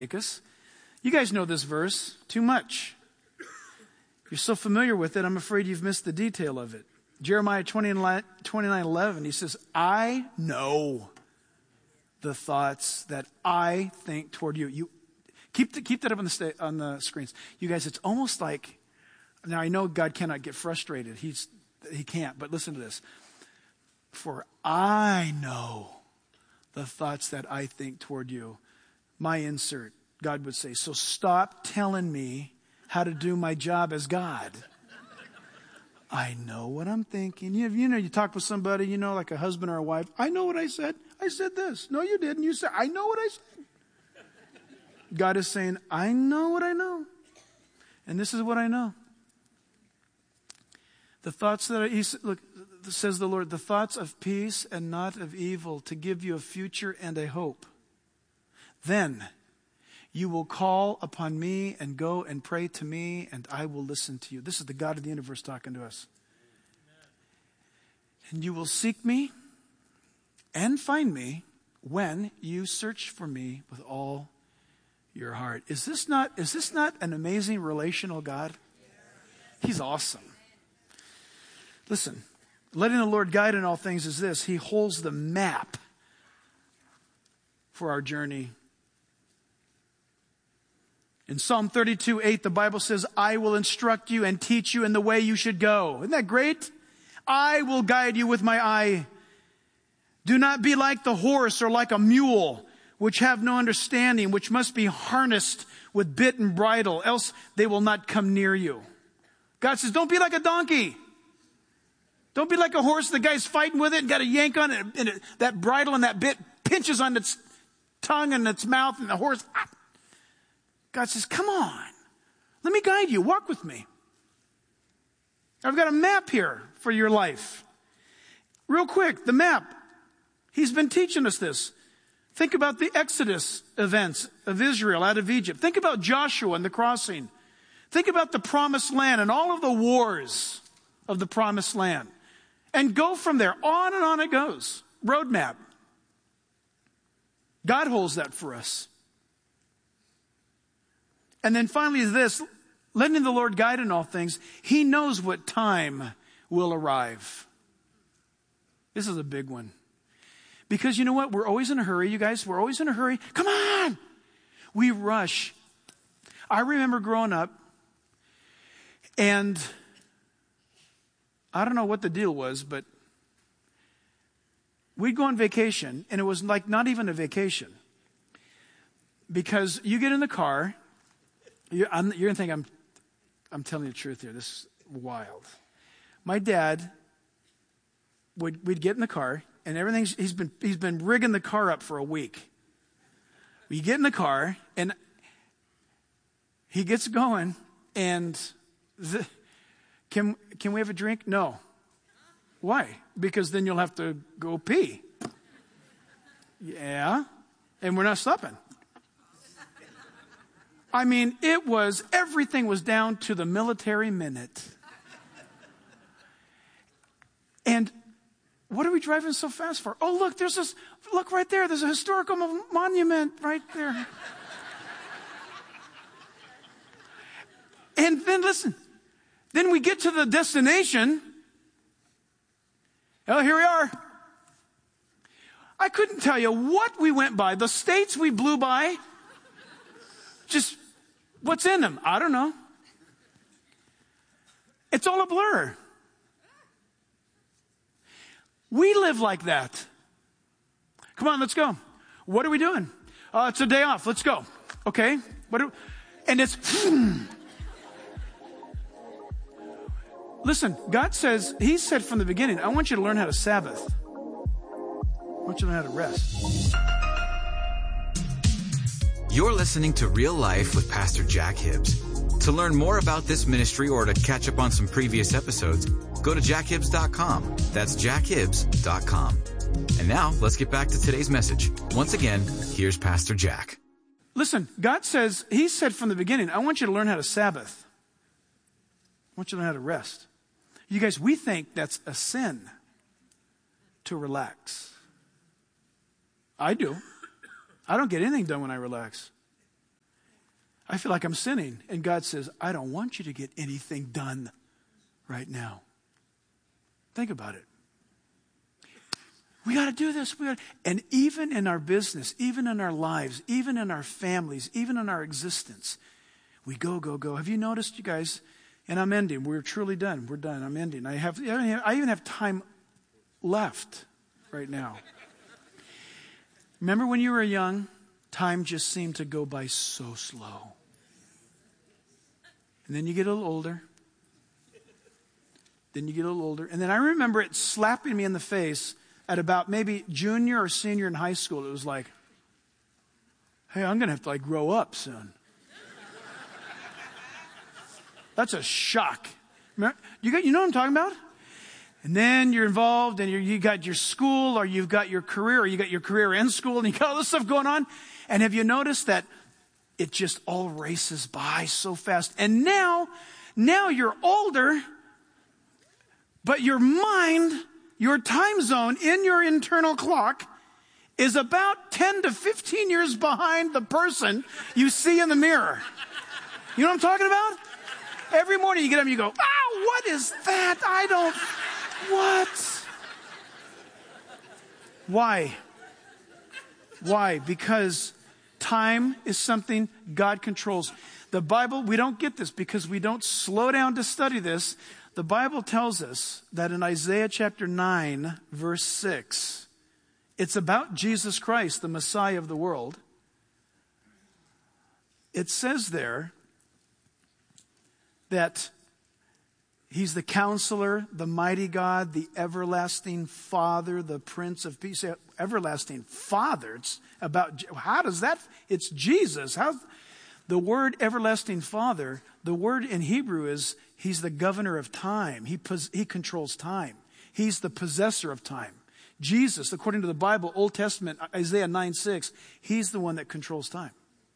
Leviticus. You guys know this verse too much. You're so familiar with it, I'm afraid you've missed the detail of it. Jeremiah 29:11, he says, I know the thoughts that I think toward you. You keep that up on the screens. You guys, it's almost like, now I know God cannot get frustrated. He can't, but listen to this. For I know the thoughts that I think toward you. My insert, God would say, so stop telling me how to do my job as God. I know what I'm thinking. You talk with somebody, like a husband or a wife. I know what I said. I said this. No, you didn't. You said, I know what I said. God is saying, I know what I know. And this is what I know. The thoughts look, says the Lord, the thoughts of peace and not of evil, to give you a future and a hope. Then you will call upon me and go and pray to me, and I will listen to you. This is the God of the universe talking to us. And you will seek me and find me when you search for me with all your heart. Is this not an amazing relational God? He's awesome. Listen, letting the Lord guide in all things is this. He holds the map for our journey. In Psalm 32:8, the Bible says, I will instruct you and teach you in the way you should go. Isn't that great? I will guide you with my eye. Do not be like the horse or like a mule, which have no understanding, which must be harnessed with bit and bridle, else they will not come near you. God says, don't be like a donkey. Don't be like a horse. The guy's fighting with it and got a yank on it, and that bridle and that bit pinches on its tongue and its mouth, and the horse... God says, come on, let me guide you. Walk with me. I've got a map here for your life. Real quick, the map. He's been teaching us this. Think about the Exodus events of Israel out of Egypt. Think about Joshua and the crossing. Think about the promised land and all of the wars of the promised land. And go from there. On and on it goes. Roadmap. God holds that for us. And then finally is this, letting the Lord guide in all things. He knows what time will arrive. This is a big one. Because you know what? We're always in a hurry, you guys. We're always in a hurry. Come on! We rush. I remember growing up, and I don't know what the deal was, but we'd go on vacation, and it was like not even a vacation. Because you get in the car... You're going to think I'm telling you the truth here. This is wild. My dad we'd get in the car, and he's been rigging the car up for a week. We get in the car, and he gets going, and can we have a drink? No. Why? Because then you'll have to go pee. Yeah, and we're not stopping. I mean, everything was down to the military minute. And what are we driving so fast for? Oh, look right there. There's a historical monument right there. And then listen, then we get to the destination. Oh, here we are. I couldn't tell you what we went by. The states we blew by. Just what's in them? I don't know. It's all a blur. We live like that. Come on, let's go. What are we doing? It's a day off. Let's go. Okay. And it's... Listen, God says, He said from the beginning, I want you to learn how to Sabbath. I want you to learn how to rest. You're listening to Real Life with Pastor Jack Hibbs. To learn more about this ministry or to catch up on some previous episodes, go to jackhibbs.com. That's jackhibbs.com. And now, let's get back to today's message. Once again, here's Pastor Jack. Listen, God says, He said from the beginning, I want you to learn how to Sabbath. I want you to learn how to rest. You guys, we think that's a sin to relax. I do. I don't get anything done when I relax. I feel like I'm sinning. And God says, I don't want you to get anything done right now. Think about it. We got to do this. And even in our business, even in our lives, even in our families, even in our existence, we go. Have you noticed, you guys? And I'm ending. We're truly done. We're done. I'm ending. I even have time left right now. Remember when you were young? Time just seemed to go by so slow. And then you get a little older. And then I remember it slapping me in the face at about maybe junior or senior in high school. It was like, hey, I'm going to have to grow up soon. That's a shock. You know what I'm talking about? And then you're involved and you got your school, or you've got your career, or you got your career in school, and you got all this stuff going on. And have you noticed that it just all races by so fast? And now you're older, but your mind, your time zone in your internal clock is about 10 to 15 years behind the person you see in the mirror. You know what I'm talking about? Every morning you get up and you go, wow, what is that? What? Why? Because time is something God controls. The Bible, we don't get this because we don't slow down to study this. The Bible tells us that in Isaiah chapter 9, verse 6, it's about Jesus Christ, the Messiah of the world. It says there that he's the counselor, the mighty God, the everlasting Father, the Prince of Peace. Everlasting Father. It's about, how does that, it's Jesus. The word everlasting Father, the word in Hebrew is, he's the governor of time. He controls time. He's the possessor of time. Jesus, according to the Bible, Old Testament, Isaiah 9:6, he's the one that controls time.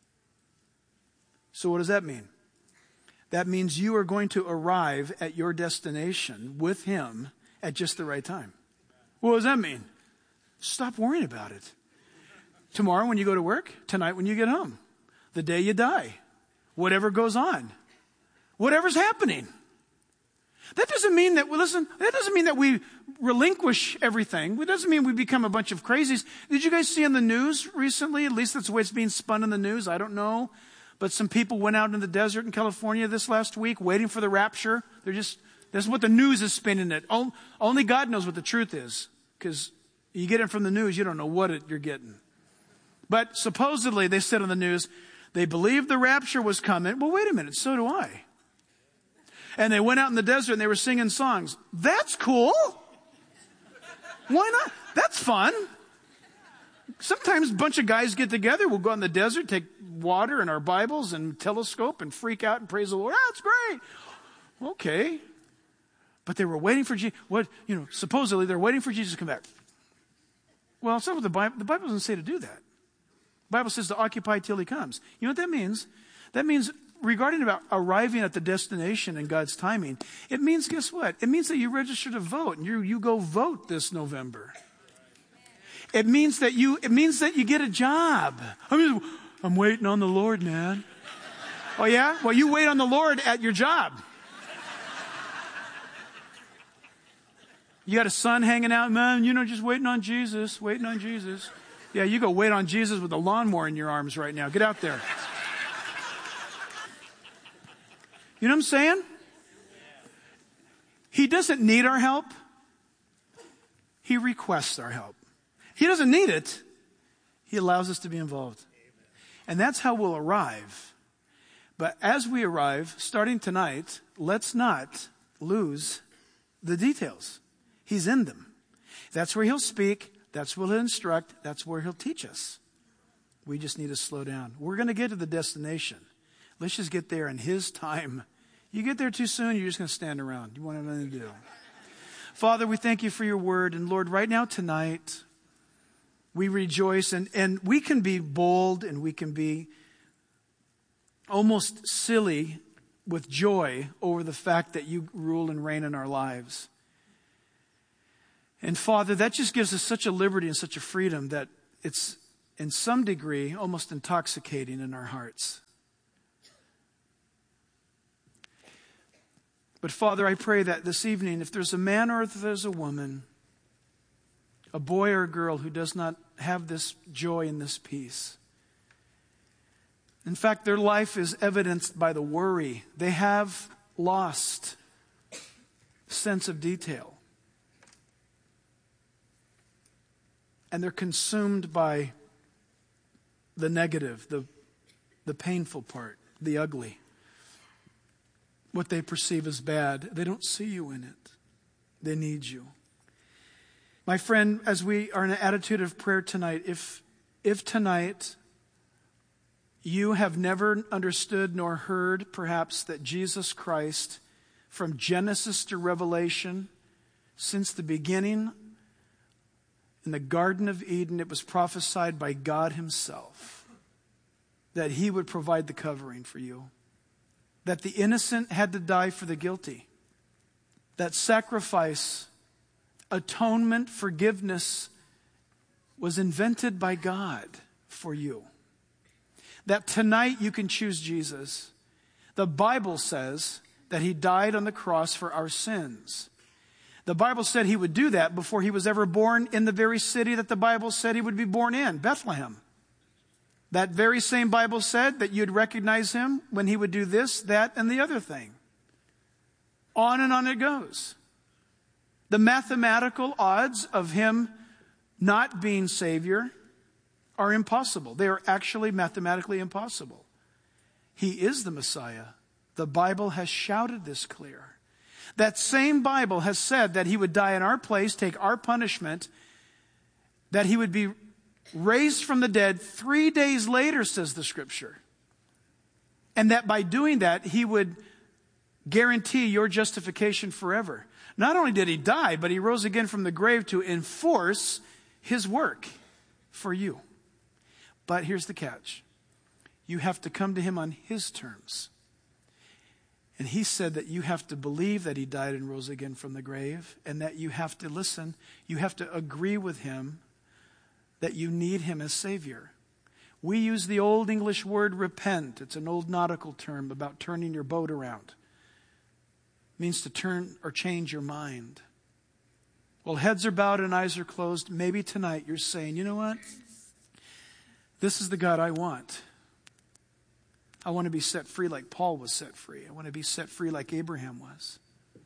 So what does that mean? That means you are going to arrive at your destination with him at just the right time. What does that mean? Stop worrying about it. Tomorrow when you go to work, tonight when you get home, the day you die, whatever goes on, whatever's happening. That doesn't mean that, that doesn't mean that we relinquish everything. It doesn't mean we become a bunch of crazies. Did you guys see in the news recently? At least that's the way it's being spun in the news. I don't know. But some people went out in the desert in California this last week waiting for the rapture. This is what the news is spinning it. Only God knows what the truth is. Because you get it from the news, you don't know what you're getting. But supposedly, they said on the news, they believed the rapture was coming. Well, wait a minute, so do I. And they went out in the desert and they were singing songs. That's cool. Why not? That's fun. Sometimes a bunch of guys get together. We'll go out in the desert, take water and our Bibles and telescope and freak out and praise the Lord. That's great. Okay. But they were waiting for Jesus. Supposedly they're waiting for Jesus to come back. Well, it's not what the Bible doesn't say to do that. The Bible says to occupy till he comes. You know what that means? That means regarding about arriving at the destination in God's timing, it means, guess what? It means that you register to vote and you go vote this November. It means that you get a job. I'm waiting on the Lord, man. Oh yeah? Well, you wait on the Lord at your job. You got a son hanging out, man, just waiting on Jesus. Yeah, you go wait on Jesus with a lawnmower in your arms right now. Get out there. You know what I'm saying? He doesn't need our help. He requests our help. He doesn't need it. He allows us to be involved. And that's how we'll arrive. But as we arrive, starting tonight, let's not lose the details. He's in them. That's where he'll speak. That's where he'll instruct. That's where he'll teach us. We just need to slow down. We're going to get to the destination. Let's just get there in his time. You get there too soon, you're just going to stand around. You won't have nothing to do. Father, we thank you for your word. And Lord, right now tonight, we rejoice and we can be bold and we can be almost silly with joy over the fact that you rule and reign in our lives. And Father, that just gives us such a liberty and such a freedom that it's in some degree almost intoxicating in our hearts. But Father, I pray that this evening, if there's a man or if there's a woman, a boy or a girl who does not have this joy and this peace, in fact, their life is evidenced by the worry. They have lost sense of detail. And they're consumed by the negative, the painful part, the ugly, what they perceive as bad. They don't see you in it. They need you. My friend, as we are in an attitude of prayer tonight, if tonight you have never understood nor heard perhaps that Jesus Christ, from Genesis to Revelation, since the beginning, in the Garden of Eden, it was prophesied by God himself that he would provide the covering for you, that the innocent had to die for the guilty, that sacrifice, atonement, forgiveness was invented by God for you, that tonight you can choose Jesus. The Bible says that he died on the cross for our sins. The Bible said he would do that before he was ever born in the very city that the Bible said he would be born in, Bethlehem. That very same Bible said that you'd recognize him when he would do this, that, and the other thing. On and on it goes. The mathematical odds of him not being Savior are impossible. They are actually mathematically impossible. He is the Messiah. The Bible has shouted this clear. That same Bible has said that he would die in our place, take our punishment, that he would be raised from the dead 3 days later, says the Scripture. And that by doing that, he would guarantee your justification forever. Not only did he die, but he rose again from the grave to enforce his work for you. But here's the catch. You have to come to him on his terms. And he said that you have to believe that he died and rose again from the grave, and that you have to listen. You have to agree with him that you need him as Savior. We use the old English word repent. It's an old nautical term about turning your boat around. It means to turn or change your mind. Well, heads are bowed and eyes are closed. Maybe tonight you're saying, you know what? This is the God I want. I want to be set free like Paul was set free. I want to be set free like Abraham was.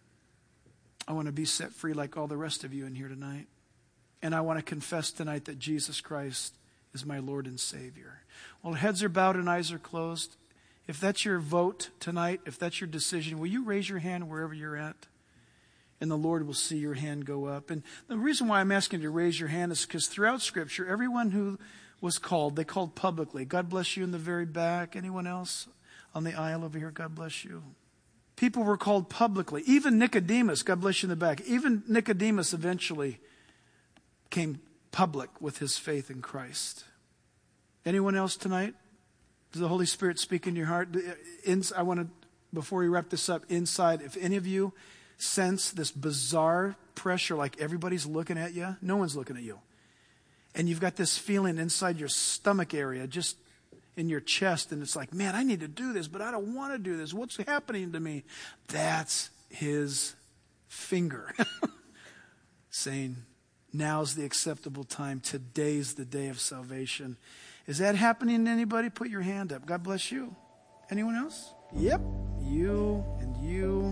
I want to be set free like all the rest of you in here tonight. And I want to confess tonight that Jesus Christ is my Lord and Savior. Well, heads are bowed and eyes are closed. If that's your vote tonight, if that's your decision, will you raise your hand wherever you're at? And the Lord will see your hand go up. And the reason why I'm asking you to raise your hand is because throughout Scripture, everyone who was called, they called publicly. God bless you in the very back. Anyone else on the aisle over here? God bless you. People were called publicly. Even Nicodemus, God bless you in the back. Even Nicodemus eventually came public with his faith in Christ. Anyone else tonight? Does the Holy Spirit speak in your heart? I want to, before we wrap this up, inside, if any of you sense this bizarre pressure like everybody's looking at you, no one's looking at you. And you've got this feeling inside your stomach area, just in your chest, and it's like, man, I need to do this, but I don't want to do this. What's happening to me? That's his finger saying, now's the acceptable time. Today's the day of salvation. Is that happening to anybody? Put your hand up. God bless you. Anyone else? Yep. You and you.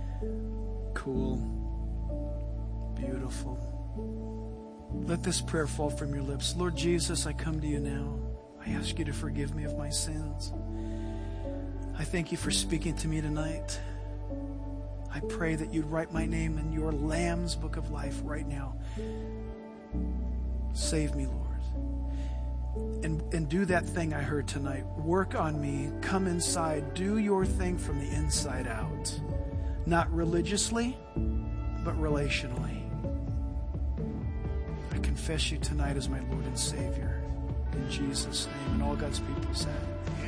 Cool. Beautiful. Let this prayer fall from your lips. Lord Jesus, I come to you now. I ask you to forgive me of my sins. I thank you for speaking to me tonight. I pray that you'd write my name in your Lamb's book of life right now. Save me, Lord. And do that thing I heard tonight. Work on me. Come inside. Do your thing from the inside out. Not religiously, but relationally. I confess you tonight as my Lord and Savior. In Jesus' name. And all God's people said.